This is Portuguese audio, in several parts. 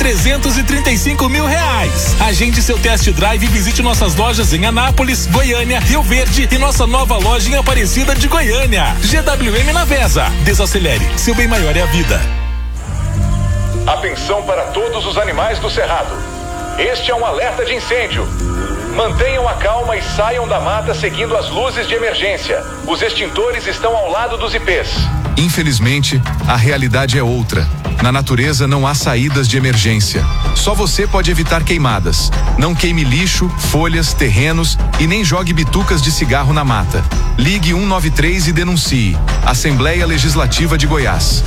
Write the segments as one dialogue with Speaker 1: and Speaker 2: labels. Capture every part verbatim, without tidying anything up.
Speaker 1: trezentos e trinta e cinco mil reais. Agende seu test drive e visite nossas lojas em Anápolis, Goiânia, Rio Verde e nossa nova loja em Aparecida de Goiânia. G W M Navesa. Desacelere. Seu bem maior é a vida.
Speaker 2: Atenção para todos os animais do cerrado. Este é um alerta de incêndio. Mantenham a calma e saiam da mata seguindo as luzes de emergência. Os extintores estão ao lado dos I Pês.
Speaker 3: Infelizmente, a realidade é outra. Na natureza não há saídas de emergência. Só você pode evitar queimadas. Não queime lixo, folhas, terrenos e nem jogue bitucas de cigarro na mata. Ligue um nove três e denuncie. Assembleia Legislativa de Goiás.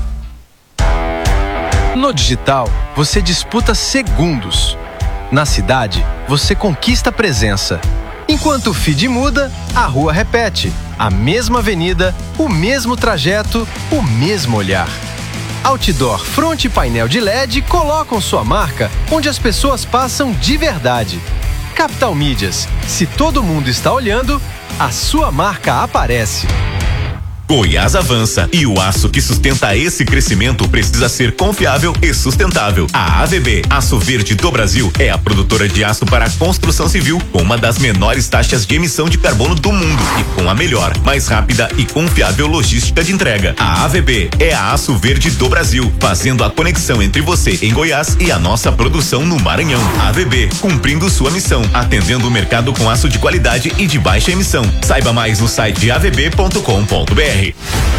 Speaker 4: No digital, você disputa segundos. Na cidade, você conquista presença. Enquanto o feed muda, a rua repete. A mesma avenida, o mesmo trajeto, o mesmo olhar. Outdoor, fronte e painel de L E D colocam sua marca onde as pessoas passam de verdade. Capital Mídias. Se todo mundo está olhando, a sua marca aparece.
Speaker 5: Goiás avança e o aço que sustenta esse crescimento precisa ser confiável e sustentável. A A V B, Aço Verde do Brasil, é a produtora de aço para a construção civil com uma das menores taxas de emissão de carbono do mundo e com a melhor, mais rápida e confiável logística de entrega. A A V B é a Aço Verde do Brasil, fazendo a conexão entre você em Goiás e a nossa produção no Maranhão. A A V B, cumprindo sua missão, atendendo o mercado com aço de qualidade e de baixa emissão. Saiba mais no site a v b ponto com ponto b r.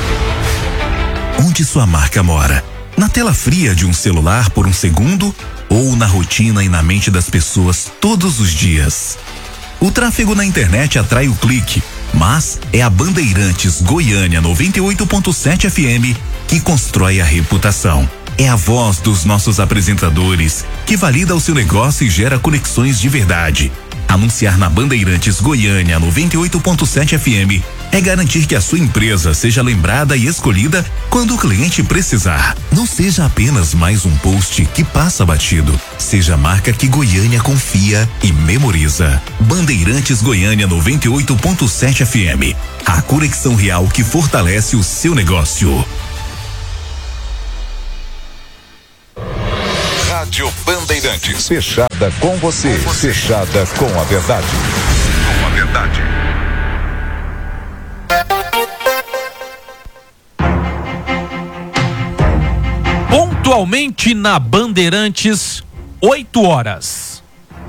Speaker 6: Onde sua marca mora? Na tela fria de um celular por um segundo ou na rotina e na mente das pessoas todos os dias? O tráfego na internet atrai o clique, mas é a Bandeirantes Goiânia noventa e oito ponto sete F M que constrói a reputação. É a voz dos nossos apresentadores que valida o seu negócio e gera conexões de verdade. Anunciar na Bandeirantes Goiânia noventa e oito ponto sete F M é garantir que a sua empresa seja lembrada e escolhida quando o cliente precisar. Não seja apenas mais um post que passa batido. Seja a marca que Goiânia confia e memoriza. Bandeirantes Goiânia noventa e oito ponto sete F M. A conexão real que fortalece o seu negócio.
Speaker 7: Rádio Bandeirantes. Fechada com você. Fechada com a verdade. Com a verdade.
Speaker 8: Pontualmente na Bandeirantes, oito horas.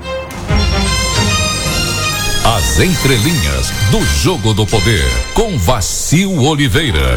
Speaker 7: As entrelinhas do Jogo do Poder, com Vacil Oliveira.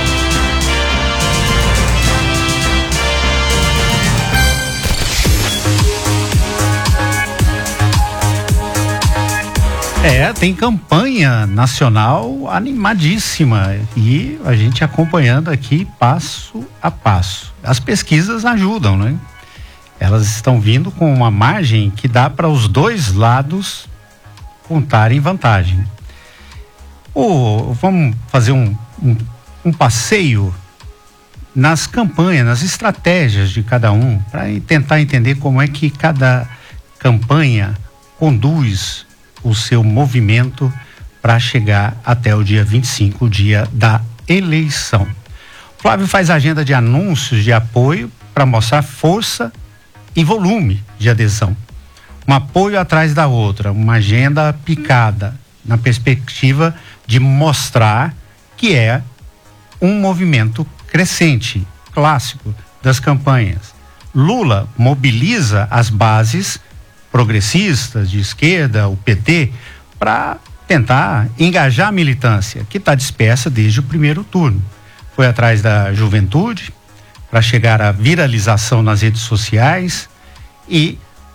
Speaker 9: É, tem campanha nacional animadíssima e a gente acompanhando aqui passo a passo. As pesquisas ajudam, né? Elas estão vindo com uma margem que dá para os dois lados contarem vantagem. Oh, vamos fazer um, um, um passeio nas campanhas, nas estratégias de cada um, para tentar entender como é que cada campanha conduz o seu movimento para chegar até o dia vinte e cinco, o dia da eleição. Flávio faz agenda de anúncios de apoio para mostrar força e volume de adesão. Um apoio atrás da outra, uma agenda picada, na perspectiva de mostrar que é um movimento crescente, clássico das campanhas. Lula mobiliza as bases progressistas, de esquerda, o P T, para tentar engajar a militância, que está dispersa desde o primeiro turno. Foi atrás da juventude, para chegar à viralização nas redes sociais e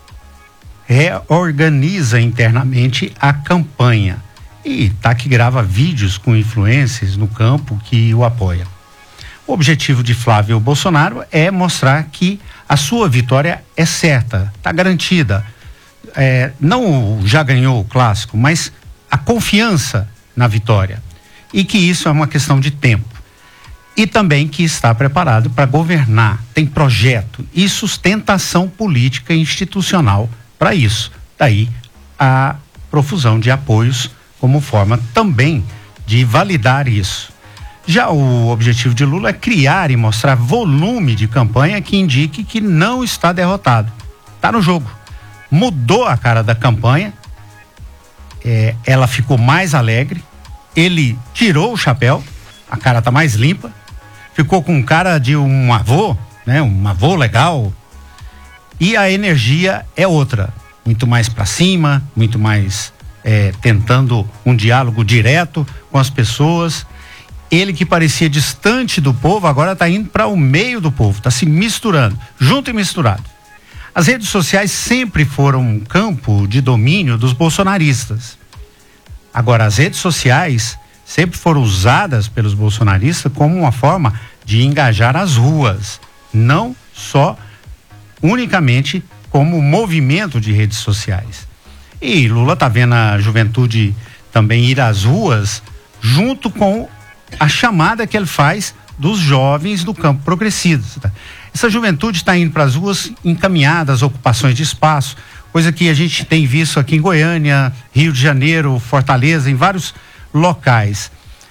Speaker 9: reorganiza internamente a campanha. E tá que grava vídeos com influencers no campo que o apoia. O objetivo de Flávio Bolsonaro é mostrar que a sua vitória é certa, está garantida. É, não já ganhou o clássico, mas a confiança na vitória. E que isso é uma questão de tempo. E também que está preparado para governar, tem projeto e sustentação política e institucional para isso. Daí a profusão de apoios como forma também de validar isso. Já o objetivo de Lula é criar e mostrar volume de campanha que indique que não está derrotado. Está no jogo. Mudou a cara da campanha, é, ela ficou mais alegre, ele tirou o chapéu, a cara está mais limpa, ficou com cara de um avô, né? Um avô legal, e a energia é outra, muito mais para cima, muito mais é, tentando um diálogo direto com as pessoas. Ele que parecia distante do povo, agora está indo para o meio do povo, está se misturando, junto e misturado. As redes sociais sempre foram um campo de domínio dos bolsonaristas. Agora, as redes sociais sempre foram usadas pelos bolsonaristas como uma forma de engajar as ruas, não só unicamente como movimento de redes sociais. E Lula está vendo a juventude também ir às ruas junto com a chamada que ele faz dos jovens do campo progressista. Essa juventude está indo para as ruas encaminhada às ocupações de espaço, coisa que a gente tem visto aqui em Goiânia, Rio de Janeiro, Fortaleza, em vários locais.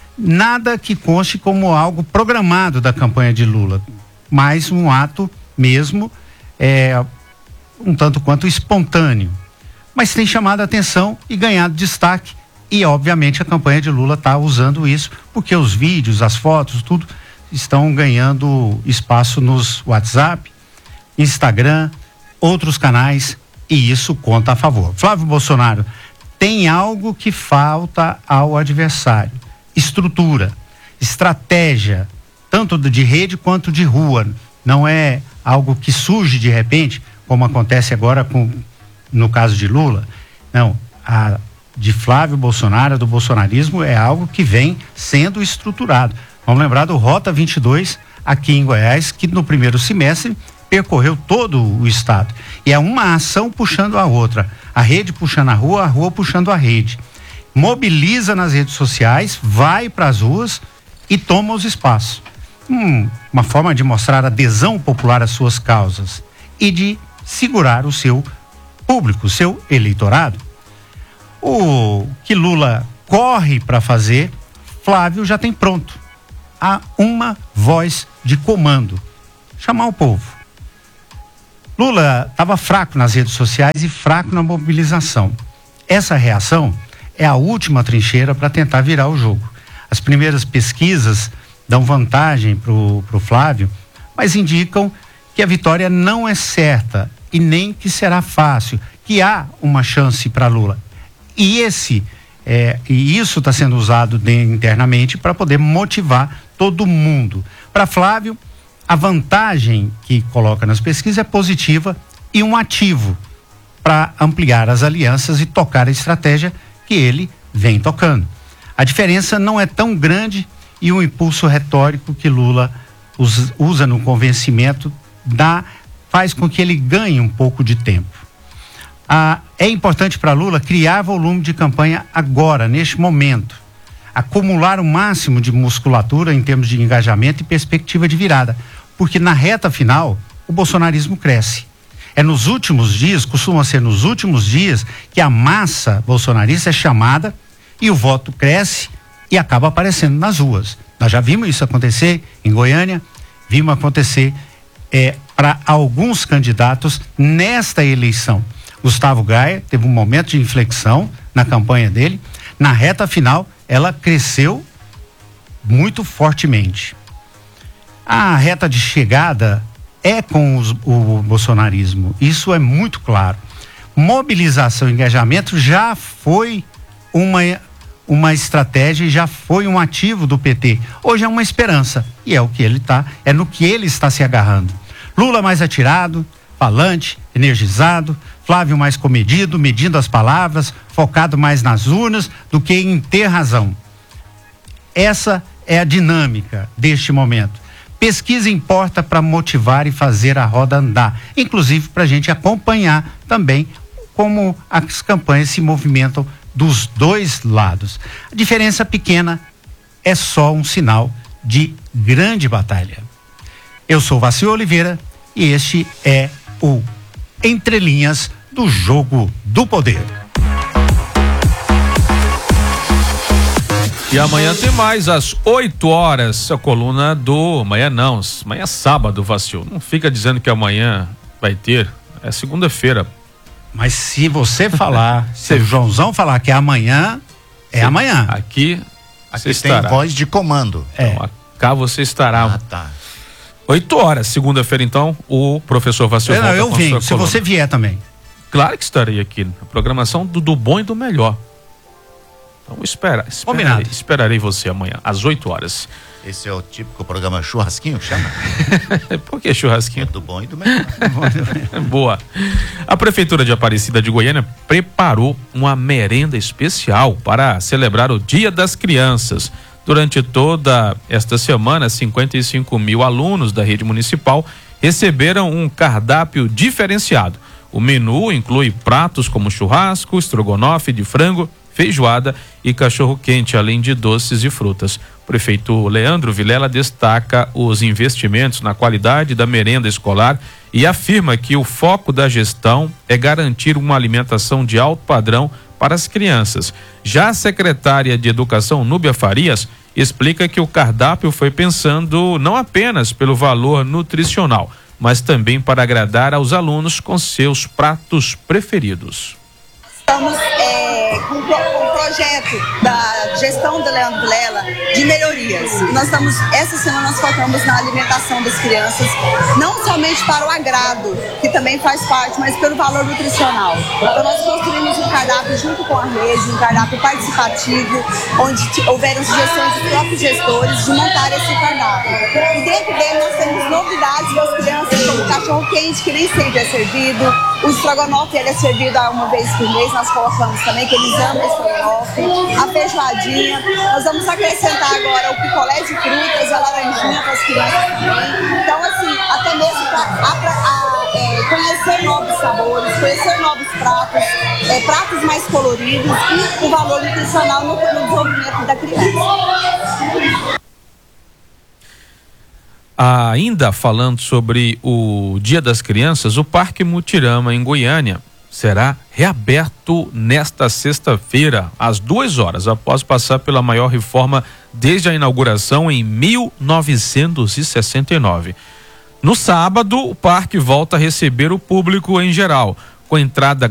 Speaker 9: Nada que conste como algo programado da campanha de Lula, mas um ato mesmo, é, um tanto quanto espontâneo. Mas tem chamado a atenção e ganhado destaque. E, obviamente, a campanha de Lula está usando isso, porque os vídeos, as fotos, tudo estão ganhando espaço nos WhatsApp, Instagram, outros canais, e isso conta a favor. Flávio Bolsonaro, tem algo que falta ao adversário: estrutura, estratégia, tanto de rede quanto de rua. Não é algo que surge de repente, como acontece agora com, no caso de Lula. Não, a de Flávio Bolsonaro, do bolsonarismo, é algo que vem sendo estruturado. Vamos lembrar do Rota vinte e dois aqui em Goiás, que no primeiro semestre percorreu todo o estado. E é uma ação puxando a outra. A rede puxando a rua, a rua puxando a rede. Mobiliza nas redes sociais, vai para as ruas e toma os espaços. Hum, uma forma de mostrar adesão popular às suas causas e de segurar o seu público, o seu eleitorado. O que Lula corre para fazer, Flávio já tem pronto. Há uma voz de comando: chamar o povo. Lula estava fraco nas redes sociais e fraco na mobilização. Essa reação é a última trincheira para tentar virar o jogo. As primeiras pesquisas dão vantagem para o Flávio, mas indicam que a vitória não é certa e nem que será fácil, que há uma chance para Lula. E esse, é, e isso está sendo usado de, internamente para poder motivar todo mundo. Para Flávio, a vantagem que coloca nas pesquisas é positiva e um ativo para ampliar as alianças e tocar a estratégia que ele vem tocando. A diferença não é tão grande e o impulso retórico que Lula usa, usa no convencimento dá, faz com que ele ganhe um pouco de tempo. Ah, é importante para Lula criar volume de campanha agora, neste momento. Acumular o máximo de musculatura em termos de engajamento e perspectiva de virada. Porque na reta final, o bolsonarismo cresce. É nos últimos dias, costuma ser nos últimos dias, que a massa bolsonarista é chamada e o voto cresce e acaba aparecendo nas ruas. Nós já vimos isso acontecer em Goiânia, vimos acontecer é, para alguns candidatos nesta eleição. Gustavo Gaia teve um momento de inflexão na campanha dele. Na reta final, ela cresceu muito fortemente. A reta de chegada é com os, o bolsonarismo. Isso é muito claro. Mobilização e engajamento já foi uma, uma estratégia e já foi um ativo do P T. Hoje é uma esperança. E é o que ele tá, é no que ele está se agarrando. Lula mais atirado, falante, energizado. Flávio mais comedido, medindo as palavras, focado mais nas urnas do que em ter razão. Essa é a dinâmica deste momento. Pesquisa importa para motivar e fazer a roda andar, inclusive para a gente acompanhar também como as campanhas se movimentam dos dois lados. A diferença pequena é só um sinal de grande batalha. Eu sou Vacil Oliveira e este é o Entre Linhas do Jogo do Poder.
Speaker 8: E amanhã tem mais, às oito horas, a coluna do... Amanhã não, amanhã é sábado, Vacil. Não fica dizendo que amanhã vai ter, é segunda-feira.
Speaker 9: Mas se você falar, se o Joãozão falar que é amanhã, é
Speaker 8: Sim.
Speaker 9: amanhã.
Speaker 8: Aqui,
Speaker 10: Aqui
Speaker 8: você
Speaker 10: tem
Speaker 8: estará.
Speaker 10: voz de comando.
Speaker 9: É.
Speaker 8: Então, cá você estará.
Speaker 10: Ah, tá.
Speaker 8: oito horas, segunda-feira, então, o professor Vacil
Speaker 9: Eu, não,
Speaker 8: volta
Speaker 9: eu
Speaker 8: com
Speaker 9: venho,
Speaker 8: sua
Speaker 9: se
Speaker 8: coluna.
Speaker 9: você vier também.
Speaker 8: Claro que estarei aqui, na programação do, do bom e do melhor. Então, espera, esperarei,
Speaker 9: Combinado.
Speaker 8: esperarei você amanhã, às oito horas.
Speaker 10: Esse é o típico programa churrasquinho, chama?
Speaker 8: Por que churrasquinho?
Speaker 10: É do bom e do melhor.
Speaker 8: Boa. A Prefeitura de Aparecida de Goiânia preparou uma merenda especial para celebrar o Dia das Crianças. Durante toda esta semana, cinquenta e cinco mil alunos da rede municipal receberam um cardápio diferenciado. O menu inclui pratos como churrasco, estrogonofe de frango, feijoada e cachorro-quente, além de doces e frutas. O prefeito Leandro Vilela destaca os investimentos na qualidade da merenda escolar e afirma que o foco da gestão é garantir uma alimentação de alto padrão para as crianças. Já a secretária de Educação, Núbia Farias, explica que o cardápio foi pensando não apenas pelo valor nutricional, mas também para agradar aos alunos com seus pratos preferidos.
Speaker 11: Estamos é, com, com o projeto da gestão do Leandro Vilela de melhorias. Nós estamos, essa semana nós focamos na alimentação das crianças, não somente para o agrado, que também faz parte, mas pelo valor nutricional. Então nós construímos um cardápio junto com a rede, um cardápio participativo, onde houveram sugestões dos próprios gestores de montar esse cardápio. E dentro dele nós temos novidades para as crianças, como o cachorro quente, que nem sempre é servido, o estrogonofe ele é servido uma vez por mês, nós colocamos também, que eles amam estrogonofe, a feijoadinha. Nós vamos acrescentar agora o picolé de frutas, a laranjinha para as crianças também. Então, assim, até mesmo para é, conhecer novos sabores, conhecer novos pratos, é, pratos mais coloridos e o valor nutricional no, no desenvolvimento da criança.
Speaker 8: Ainda falando sobre o Dia das Crianças, o Parque Mutirama, em Goiânia, será reaberto nesta sexta-feira, às duas horas, após passar pela maior reforma desde a inauguração em mil novecentos e sessenta e nove. No sábado, o parque volta a receber o público em geral, com entrada